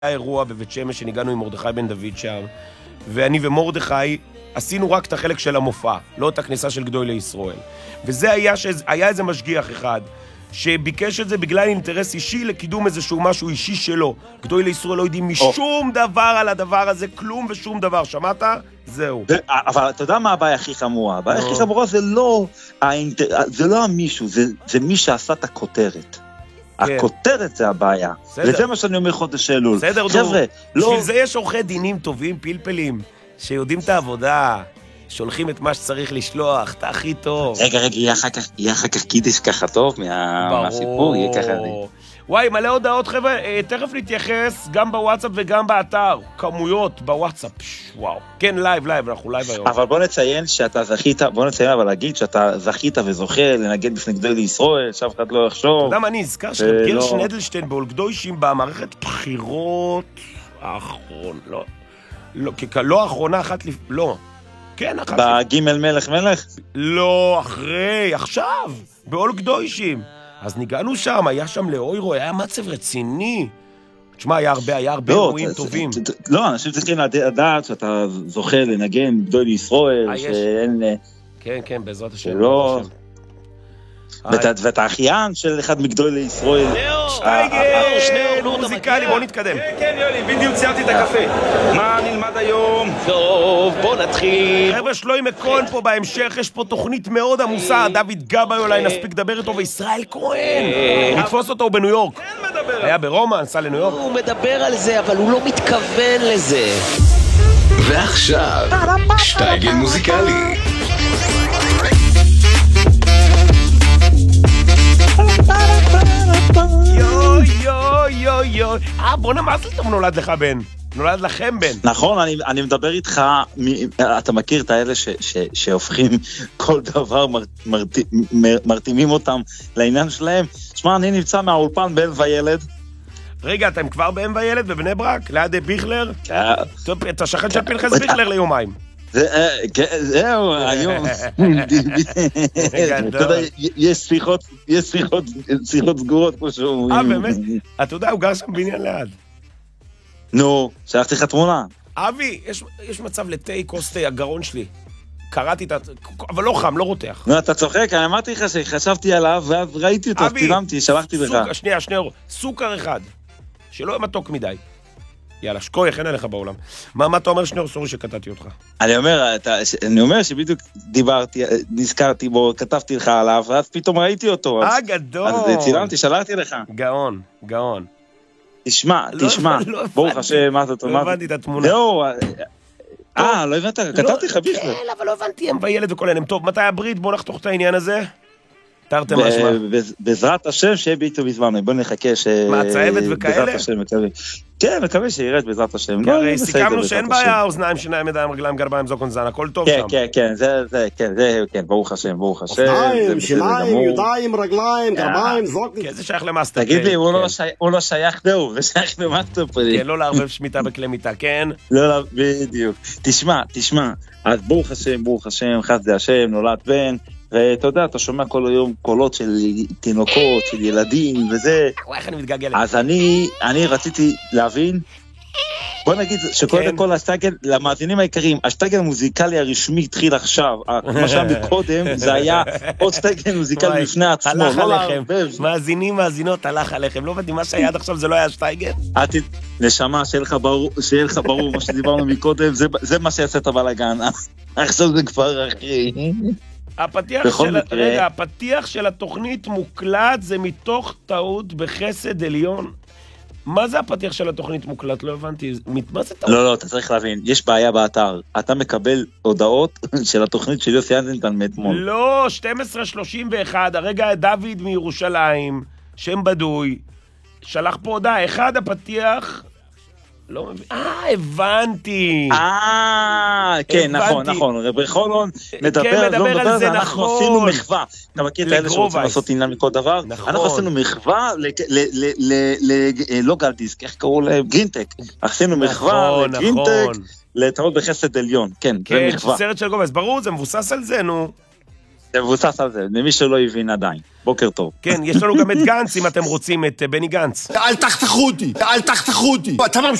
אירוע בבית שמש שניגענו עם מרדכי בן דוד שם, ואני ומרדכי עשינו רק את החלק של המופע, לא את הכניסה של גדולי ישראל. וזה היה איזה משגיח אחד שביקש את זה בגלל אינטרס אישי לקידום איזשהו משהו אישי שלו. גדולי ישראל לא יודעים משום דבר על הדבר הזה, כלום ושום דבר. שמעת? זהו. אבל אתה יודע מה הבעיה הכי חמורה? הבעיה הכי חמורה זה לא המישהו, זה מי שעשה את הכותרת. הכותרת זה הבעיה. וזה מה שאני אומר חודש אלול. בסדר, חבר'ה, לא... בשביל זה יש עורכי דינים טובים, פלפלים, שיודעים את העבודה, שולחים את מה שצריך לשלוח, אתה הכי טוב. רגע, יהיה אחר כך קידיש ככה טוב מהסיפור, יהיה ככה... וואי, מלא הודעות, חבר'ה, תכף נתייחס גם בוואטסאפ וגם באתר, כמויות בוואטסאפ, וואו. כן, לייב, אנחנו לייב היום. אבל בוא נציין שאתה זכית, אבל להגיד שאתה זכית וזוכה לנגן בפני גדולי ישראל, שאף אחד לא יחשוב. אתה יודע מה, אני אזכר שגר שנדלשטיין באולגדוישים במערכת בחירות האחרון, לא האחרונה, אחת לפני, לא. כן, אחת לפני. בגימל מלך? לא, אחרי, עכשיו, באולגדוישים. אז ניגענו שם, היה שם לאוירו, היה מצב רציני. תשמע, היה הרבה אירועים טובים. לא, אנשים צריכים לדעת שאתה זוכה לנגן גדולי ישראל, שאין... כן, בעזרת השם. לא... ואתה אחיין של אחד מגדולי ישראל. שניאור, מוזיקלי, בוא נתקדם. כן, יולי, בדיוק ציירתי את הקפה. מה נלמד היום? טוב, בוא נתחיל. חבר'ה, שלוי מקון פה בהמשך, יש פה תוכנית מאוד עמוסה, דוד גבאי אולי נספיק לדבר איתו, וישראל כהן. נתפוס אותו בניו יורק. כן, מדבר. היה ברומא, נסע לניו יורק. הוא מדבר על זה, אבל הוא לא מתכוון לזה. ועכשיו, שטייגל מוזיקלי. יו. בוא נמאס לי, נולד לך בן. נולד לכם בן. נכון, אני מדבר איתך, אתה מכיר את האלה שהופכים כל דבר, מרתימים אותם לעניין שלהם. שמע, אני נמצא מהאולפן באם וילד. רגע, אתם כבר באם וילד בבני ברק? ליד ביכלר? כן. טוב, אתה שכן של פנחס ביכלר ליומיים. זהו, היום. אתה יודע, יש שיחות סגורות כמו שהוא. באמת? אתה יודע, הוא גר שם בעניין ליד. נו, שלחתי לך תמונה. אבי, יש מצב לתה, כוס תה, הגרון שלי. קראתי את... אבל לא חם, לא רותח. נו, אתה צוחק, אני אמרתי לך שחשבתי עליו, ואז ראיתי אותו, תילמתי, שלחתי לך. שנייה, סוכר אחד, שלא יהיה מתוק מדי. יאללה, שקוי, אין עליך בעולם. מה אתה אומר, שניאור? סורי שקטעתי אותך. אני אומר שבדיוק דיברתי, נזכרתי בו, כתבתי לך עליו, ואז פתאום ראיתי אותו. גדול. אז צילמתי, שלחתי לך. גאון. תשמע, ברוך השם, מה אתה אומר? לא הבנתי את התמונה. זהו, לא הבנת, כתבתי לך בכלל. כן, אבל לא הבנתי, הם בילד וכל העניין. טוב, מתי הברית? בוא נחתוך את העניין הזה. תרתם משמע. בעזרת השם שיהיה ביטו בזמן, בוא נחכה ש... מה, צהבת וכאלה? כן, מקווה שירד בעזרת השם. הרי סיכמנו שאין בעיה, אוזניים, שיניים, ידיים, רגליים, גרביים, זוקון, זן, הכל טוב שם. כן, כן, ברוך השם. אוזניים, שיניים, ידיים, רגליים, גרביים, זוקון. כן, זה שייך למאסטר. תגיד לי, הוא לא שייך דהו, זה שייך למאסטר. כן, לא לערבב שמיטה בכלי מיטה, כן? לא, בדיוק. תשמע, אז ברוך השם, חסדי השם, נולד בן, ואתה יודע, אתה שומע כל היום קולות של תינוקות, של ילדים וזה. איך אני מתגעגע לזה. אז אני רציתי להבין, בוא נגיד שקודם כל השטייגל, למאזינים העיקריים, השטייגל המוזיקלי הרשמי התחיל עכשיו, מה שהיה מקודם, זה היה עוד שטייגל מוזיקלי לפני עצמו. הלך עליכם, מאזינים, מאזינות, הלך עליכם, לא יודעים מה שהיה עד עכשיו, זה לא היה שטייגל? נשמה, שיהיה לך ברור מה שדיברנו מקודם, זה מה שיעשה את הבלגן, עכשיו זה כבר אחי. הפתיח של התוכנית מוקלט, זה מתוך טעות בחסד עליון. מה זה הפתיח של התוכנית מוקלט? לא הבנתי. מה זה טעות? לא, אתה צריך להבין. יש בעיה באתר. אתה מקבל הודעות של התוכנית של יוסי אנזנטל מאתמול. לא, 12:31. הרגע דוד מירושלים, שם בדוי, שלח פה הודעה. אחד הפתיח... לא מבין. הבנתי. כן, נכון. רבי חולון מדבר על זה, אנחנו עשינו מחווה. אתה מכיר את האלה שרוצים לעשות עניין מכל דבר? אנחנו עשינו מחווה לא גלדיסק, איך קראו להם? גרינטק. עשינו מחווה לגרינטק, לטעות בחסד עליון. כן, זה מחווה. סרט של גומס, ברור, זה מבוסס על זה, נו. זה מבוסס על זה, למי שלא הבין עדיין. בוקר טוב. כן, יש לנו גם את גנץ, אם אתם רוצים, את בני גנץ. אל תחתכו אותי, אל תחתכו אותי.